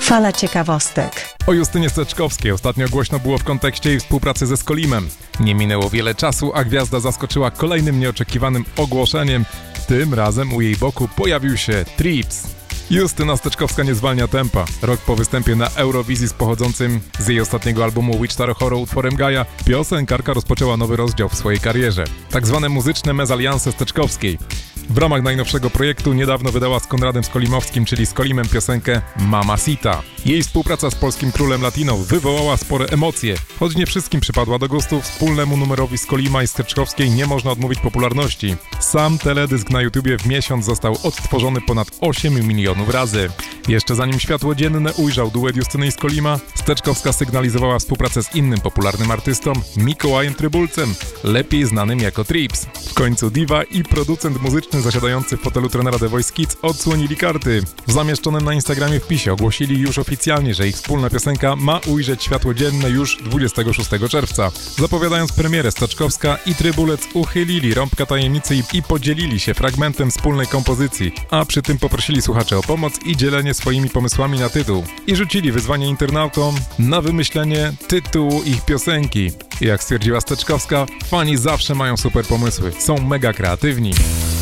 Fala ciekawostek. O Justynie Steczkowskiej ostatnio głośno było w kontekście jej współpracy ze Skolimem. Nie minęło wiele czasu, a gwiazda zaskoczyła kolejnym nieoczekiwanym ogłoszeniem. Tym razem u jej boku pojawił się Trips. Justyna Steczkowska nie zwalnia tempa. Rok po występie na Eurowizji z pochodzącym z jej ostatniego albumu Witch Taro Horror utworem Gaia, piosenkarka rozpoczęła nowy rozdział w swojej karierze. Tak zwane muzyczne mezalianse Steczkowskiej. W ramach najnowszego projektu niedawno wydała z Konradem Skolimowskim, czyli Skolimem, piosenkę Mamacita. Jej współpraca z polskim królem latino wywołała spore emocje. Choć nie wszystkim przypadła do gustu, wspólnemu numerowi Skolima i Steczkowskiej nie można odmówić popularności. Sam teledysk na YouTubie w miesiąc został odtworzony ponad 8 milionów razy. Jeszcze zanim światło dzienne ujrzał duet Justyny i Skolima, Steczkowska sygnalizowała współpracę z innym popularnym artystą, Mikołajem Trybulcem, lepiej znanym jako Trips. W końcu diwa i producent muzyczny zasiadający w fotelu trenera The Voice Kids odsłonili karty. W zamieszczonym na Instagramie wpisie ogłosili już oficjalnie, że ich wspólna piosenka ma ujrzeć światło dzienne już 26 czerwca. Zapowiadając premierę, Steczkowska i Trybulec uchylili rąbka tajemnicy i podzielili się fragmentem wspólnej kompozycji, a przy tym poprosili słuchaczy o pomoc i dzielenie swoimi pomysłami na tytuł. I rzucili wyzwanie internautom na wymyślenie tytułu ich piosenki. Jak stwierdziła Steczkowska, fani zawsze mają super pomysły, są mega kreatywni.